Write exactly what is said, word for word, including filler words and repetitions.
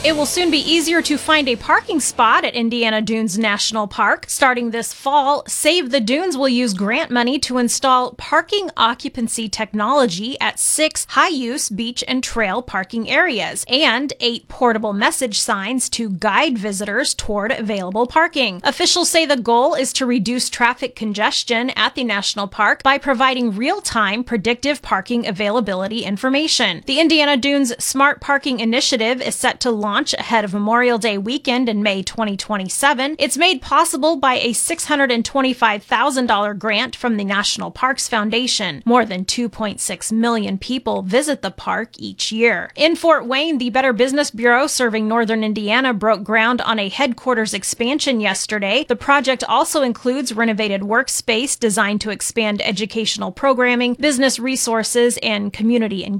It will soon be easier to find a parking spot at Indiana Dunes National Park. Starting this fall, Save the Dunes will use grant money to install parking occupancy technology at six high-use beach and trail parking areas and eight portable message signs to guide visitors toward available parking. Officials say the goal is to reduce traffic congestion at the national park by providing real-time predictive parking availability information. The Indiana Dunes Smart Parking Initiative is set to launch launch ahead of Memorial Day weekend in May twenty twenty-seven. It's made possible by a six hundred twenty-five thousand dollars grant from the National Parks Foundation. More than two point six million people visit the park each year. In Fort Wayne, the Better Business Bureau serving northern Indiana broke ground on a headquarters expansion yesterday. The project also includes renovated workspace designed to expand educational programming, business resources, and community engagement.